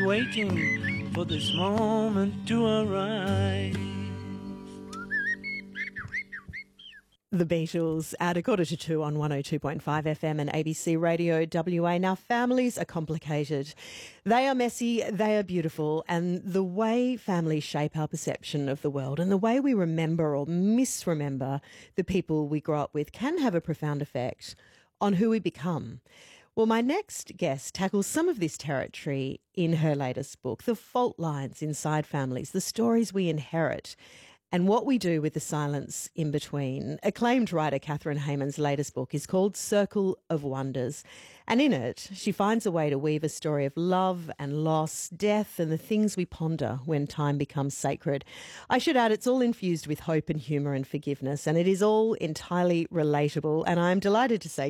waiting for this moment to arrive. The Beatles at 1:45 on 102.5 FM and ABC Radio WA. Now, families are complicated. They are messy, they are beautiful, and the way families shape our perception of the world and the way we remember or misremember the people we grow up with can have a profound effect on who we become. Well, my next guest tackles some of this territory in her latest book, The Fault Lines Inside Families, the stories we inherit and what we do with the silence in between. Acclaimed writer Catherine Hayman's latest book is called Circle of Wonders, and in it she finds a way to weave a story of love and loss, death and the things we ponder when time becomes sacred. I should add, it's all infused with hope and humour and forgiveness, and it is all entirely relatable, and I'm delighted to say